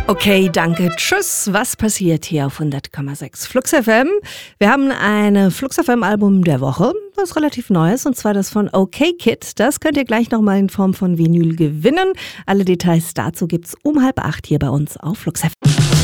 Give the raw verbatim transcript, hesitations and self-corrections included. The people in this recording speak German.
Okay, danke. Tschüss. Was passiert hier auf hundert Komma sechs Flux F M? Wir haben eine Flux F M Album der Woche, was relativ Neues, und zwar das von Okay Kid. Das könnt ihr gleich nochmal in Form von Vinyl gewinnen. Alle Details dazu gibt's um halb acht hier bei uns auf Flux F M.